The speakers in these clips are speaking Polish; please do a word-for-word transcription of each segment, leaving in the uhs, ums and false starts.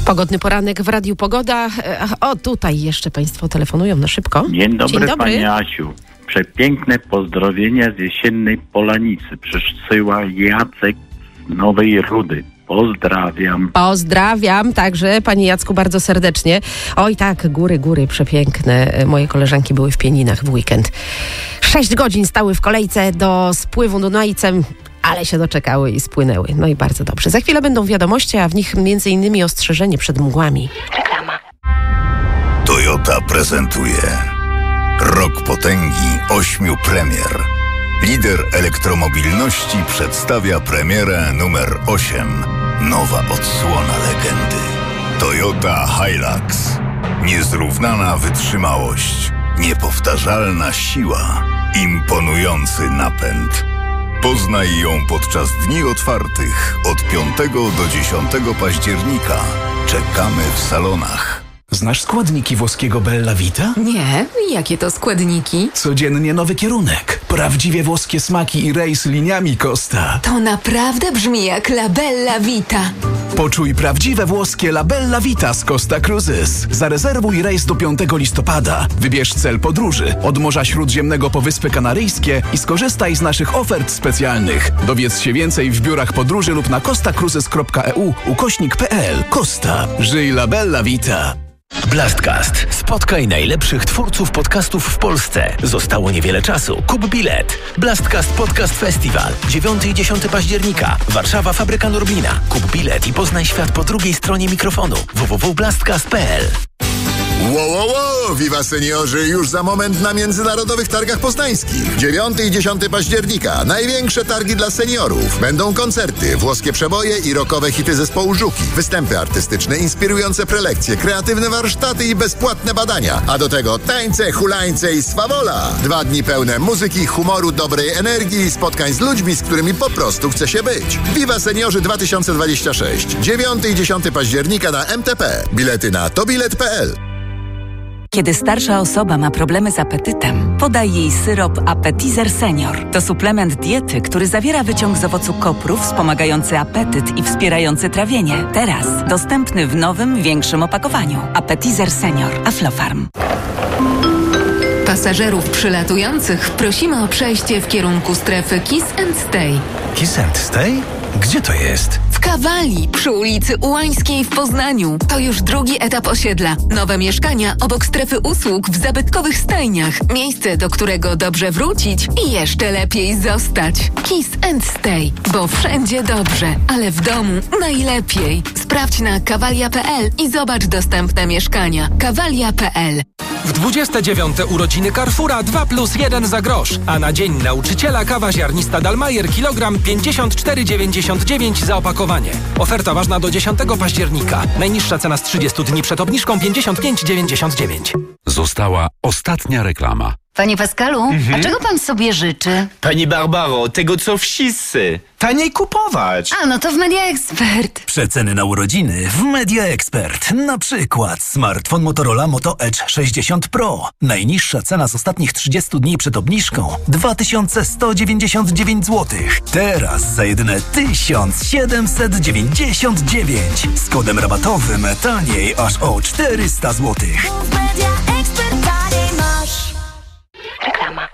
Pogodny poranek w Radiu Pogoda. O, tutaj jeszcze Państwo telefonują na szybko. Dzień dobry, Dzień dobry. Pani Asiu. Przepiękne pozdrowienia z jesiennej Polanicy. Przysyła Jacek z Nowej Rudy. Pozdrawiam. Pozdrawiam także Pani Jacku bardzo serdecznie. Oj tak, góry, góry przepiękne. Moje koleżanki były w Pieninach w weekend. Sześć godzin stały w kolejce do spływu Dunajcem, ale się doczekały i spłynęły. No i bardzo dobrze. Za chwilę będą wiadomości, a w nich między innymi ostrzeżenie przed mgłami. Reklama. Toyota prezentuje Rok potęgi ośmiu premier. Lider elektromobilności przedstawia premierę numer osiem. Nowa odsłona legendy. Toyota Hilux. Niezrównana wytrzymałość. Niepowtarzalna siła. Imponujący napęd. Poznaj ją podczas dni otwartych od piątego do dziesiątego października. Czekamy w salonach. Znasz składniki włoskiego Bella Vita? Nie, jakie to składniki? Codziennie nowy kierunek. Prawdziwie włoskie smaki i rejs liniami Costa. To naprawdę brzmi jak La Bella Vita. Poczuj prawdziwe włoskie La Bella Vita z Costa Cruises. Zarezerwuj rejs do piątego listopada. Wybierz cel podróży od Morza Śródziemnego po Wyspy Kanaryjskie i skorzystaj z naszych ofert specjalnych. Dowiedz się więcej w biurach podróży lub na costacruises kropka e u ukośnik kropka p l. Costa. Żyj La Bella Vita. Blastcast. Spotkaj najlepszych twórców podcastów w Polsce. Zostało niewiele czasu. Kup bilet. Blastcast Podcast Festival. dziewiątego i dziesiątego października. Warszawa, Fabryka Norblina. Kup bilet i poznaj świat po drugiej stronie mikrofonu. w w w kropka blastcast kropka p l. Wow, wow, wow! Wiwa seniorzy już za moment na Międzynarodowych Targach Poznańskich. dziewiątego i dziesiątego października. Największe targi dla seniorów. Będą koncerty, włoskie przeboje i rockowe hity zespołu Żuki. Występy artystyczne, inspirujące prelekcje, kreatywne warsztaty i bezpłatne badania. A do tego tańce, hulańce i swawola. Dwa dni pełne muzyki, humoru, dobrej energii i spotkań z ludźmi, z którymi po prostu chce się być. Wiwa seniorzy dwa tysiące dwadzieścia sześć. dziewiątego i dziesiątego października na M T P. Bilety na tobilet kropka p l. Kiedy starsza osoba ma problemy z apetytem, podaj jej syrop Appetizer Senior. To suplement diety, który zawiera wyciąg z owocu kopru wspomagający apetyt i wspierający trawienie. Teraz dostępny w nowym, większym opakowaniu. Appetizer Senior. Aflofarm. Pasażerów przylatujących prosimy o przejście w kierunku strefy Kiss and Stay. Kiss and Stay? Gdzie to jest? W Kawali, przy ulicy Ułańskiej w Poznaniu. To już drugi etap osiedla. Nowe mieszkania obok strefy usług w zabytkowych stajniach. Miejsce, do którego dobrze wrócić i jeszcze lepiej zostać. Kiss and Stay, bo wszędzie dobrze, ale w domu najlepiej. Sprawdź na kawalia kropka p l i zobacz dostępne mieszkania. kawalia kropka p l. W dwudzieste dziewiąte urodziny Carrefoura dwa plus jeden za grosz, a na Dzień Nauczyciela kawa ziarnista Dalmajer kilogram pięćdziesiąt cztery dziewięćdziesiąt dziewięć za opakowanie. Oferta ważna do dziesiątego października. Najniższa cena z trzydziestu dni przed obniżką pięćdziesiąt pięć dziewięćdziesiąt dziewięć. Została ostatnia reklama. Panie Pascalu, Mhm. a czego pan sobie życzy? Pani Barbaro, tego co wszyscy. Taniej kupować. A, no to w Media Expert. Przeceny na urodziny w Media Expert. Na przykład smartfon Motorola Moto Edge sześćdziesiąt Pro. Najniższa cena z ostatnich trzydziestu dni przed obniżką dwa tysiące sto dziewięćdziesiąt dziewięć złotych. Teraz za jedyne tysiąc siedemset dziewięćdziesiąt dziewięć. Z kodem rabatowym taniej aż o czterysta złotych. W Media Expert taniej masz. Reklama.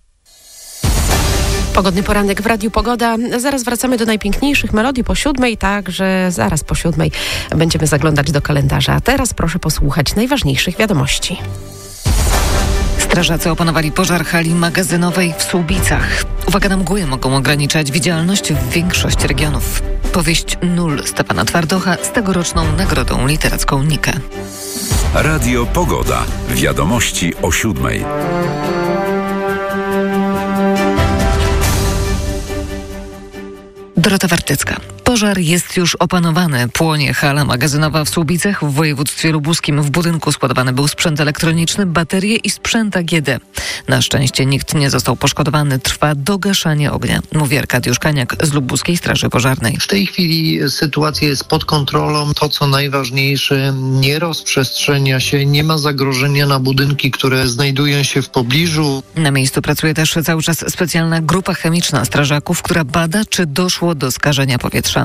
Pogodny poranek w Radiu Pogoda. Zaraz wracamy do najpiękniejszych melodii po siódmej, także zaraz po siódmej będziemy zaglądać do kalendarza. A teraz proszę posłuchać najważniejszych wiadomości. Strażacy opanowali pożar hali magazynowej w Słubicach. Uwaga na mgły mogą ograniczać widzialność w większości regionów. Powieść Nul Stefana Twardocha z tegoroczną nagrodą literacką Nikę. Radio Pogoda. Wiadomości o siódmej. Dorota Wartycka. Pożar jest już opanowany. Płonie hala magazynowa w Słubicach w województwie lubuskim. W budynku składowany był sprzęt elektroniczny, baterie i sprzęt A G D. Na szczęście nikt nie został poszkodowany. Trwa dogaszanie ognia, mówi Arkadiusz Kaniak z Lubuskiej Straży Pożarnej. W tej chwili sytuacja jest pod kontrolą. To, co najważniejsze, nie rozprzestrzenia się, nie ma zagrożenia na budynki, które znajdują się w pobliżu. Na miejscu pracuje też cały czas specjalna grupa chemiczna strażaków, która bada, czy doszło do skażenia powietrza.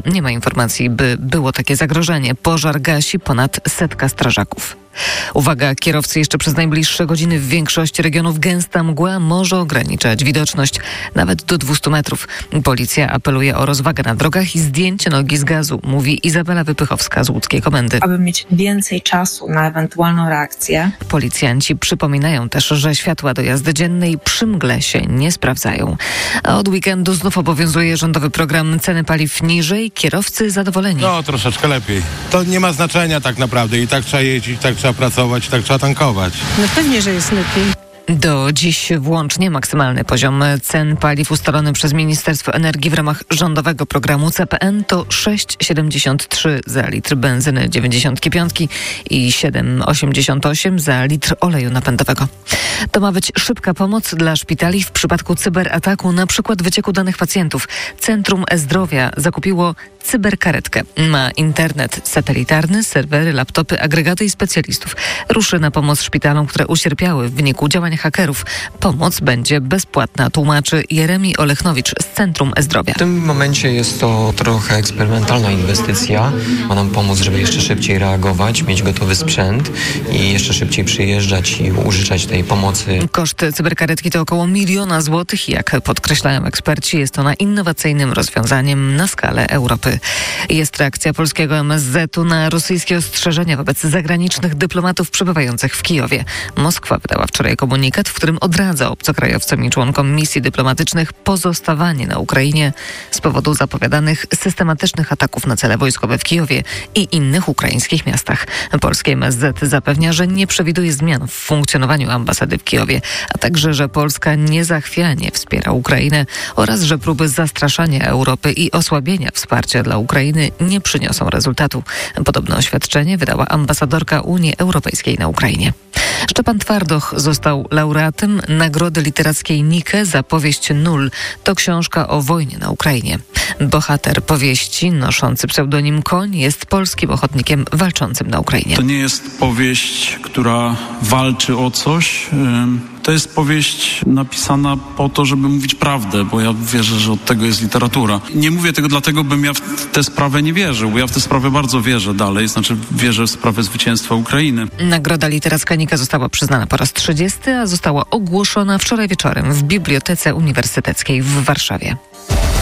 Nie ma informacji, by było takie zagrożenie. Pożar gasi ponad setka strażaków. Uwaga, kierowcy, jeszcze przez najbliższe godziny w większości regionów gęsta mgła może ograniczać widoczność nawet do dwieście metrów. Policja apeluje o rozwagę na drogach i zdjęcie nogi z gazu, mówi Izabela Wypychowska z łódzkiej komendy. Aby mieć więcej czasu na ewentualną reakcję. Policjanci przypominają też, że światła do jazdy dziennej przy mgle się nie sprawdzają. A od weekendu znów obowiązuje rządowy program ceny paliw niżej, kierowcy zadowoleni. No, troszeczkę lepiej. To nie ma znaczenia tak naprawdę. I tak trzeba jeździć, tak trzeba pracować, tak trzeba tankować. No pewnie, że jest lepiej. Do dziś włącznie maksymalny poziom cen paliw ustalony przez Ministerstwo Energii w ramach rządowego programu C P N to sześć przecinek siedemdziesiąt trzy za litr benzyny dziewięćdziesiątki pięć i siedem przecinek osiemdziesiąt osiem za litr oleju napędowego. To ma być szybka pomoc dla szpitali w przypadku cyberataku, na przykład wycieku danych pacjentów. Centrum E-Zdrowia zakupiło cyberkaretkę. Ma internet satelitarny, serwery, laptopy, agregaty i specjalistów. Ruszy na pomoc szpitalom, które ucierpiały w wyniku działań hakerów. Pomoc będzie bezpłatna, tłumaczy Jeremi Olechnowicz z Centrum E-Zdrowia. W tym momencie jest to trochę eksperymentalna inwestycja. Ma nam pomóc, żeby jeszcze szybciej reagować, mieć gotowy sprzęt i jeszcze szybciej przyjeżdżać i użyczać tej pomocy. Koszt cyberkaretki to około miliona złotych i jak podkreślają eksperci, jest ona innowacyjnym rozwiązaniem na skalę Europy. Jest reakcja polskiego M S Z-u na rosyjskie ostrzeżenia wobec zagranicznych dyplomatów przebywających w Kijowie. Moskwa wydała wczoraj komunikat, w którym odradza obcokrajowcom i członkom misji dyplomatycznych pozostawanie na Ukrainie z powodu zapowiadanych systematycznych ataków na cele wojskowe w Kijowie i innych ukraińskich miastach. Polski M S Z zapewnia, że nie przewiduje zmian w funkcjonowaniu ambasady w Kijowie, a także, że Polska niezachwianie wspiera Ukrainę oraz, że próby zastraszania Europy i osłabienia wsparcia dla Ukrainy nie przyniosą rezultatu. Podobne oświadczenie wydała ambasadorka Unii Europejskiej na Ukrainie. Szczepan Twardoch został laureatem Nagrody Literackiej Nike za powieść Nul. To książka o wojnie na Ukrainie. Bohater powieści, noszący pseudonim Koń, jest polskim ochotnikiem walczącym na Ukrainie. To nie jest powieść, która walczy o coś. To jest powieść napisana po to, żeby mówić prawdę, bo ja wierzę, że od tego jest literatura. Nie mówię tego dlatego, bym ja w tę sprawę nie wierzył, bo ja w tę sprawę bardzo wierzę dalej, znaczy wierzę w sprawę zwycięstwa Ukrainy. Nagroda Literacka Nika została przyznana po raz trzydziesty, a została ogłoszona wczoraj wieczorem w Bibliotece Uniwersyteckiej w Warszawie.